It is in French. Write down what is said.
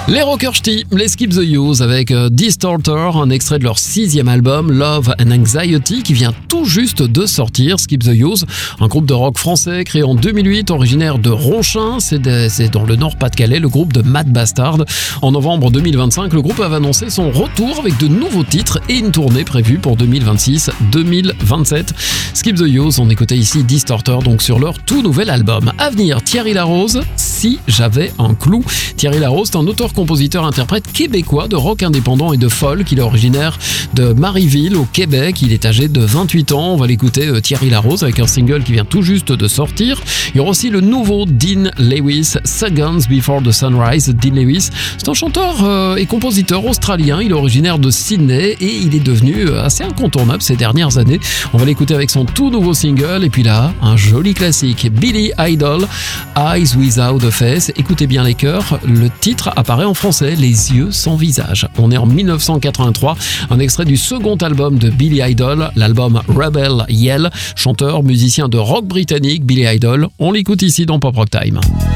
Les Rockers Ch'tis, les Skip the Use avec Distorter, un extrait de leur 6e album Love and Anxiety qui vient tout juste de sortir. Skip the Use, un groupe de rock français créé en 2008, originaire de Ronchin, c'est dans le Nord-Pas-de-Calais, le groupe de Matt Bastard. En novembre 2025, le groupe avait annoncé son retour avec de nouveaux titres et une tournée prévue pour 2026-2027. Skip the Use, on écoutait ici Distorter, donc sur leur tout nouvel album. À venir, Thierry Larose, Si j'avais un clou. Thierry Larose est un auteur-compositeur-interprète québécois de rock indépendant et de folk. Il est originaire de Marieville, au Québec. Il est âgé de 28 ans. On va l'écouter, Thierry Larose, avec un single qui vient tout juste de sortir. Il y aura aussi le nouveau Dean Lewis, Seconds Before the Sunrise. Dean Lewis, c'est un chanteur et compositeur australien. Il est originaire de Sydney et il est devenu assez incontournable ces dernières années. On va l'écouter avec son tout nouveau single. Et puis là, un joli classique, Billy Idol, Eyes Without a Face. Écoutez bien les chœurs. Le titre apparaît en français, Les yeux sans visage. On est en 1983, un extrait du second album de Billy Idol, l'album Rebel Yell. Chanteur, musicien de rock britannique, Billy Idol. On l'écoute ici dans Pop Rock Time.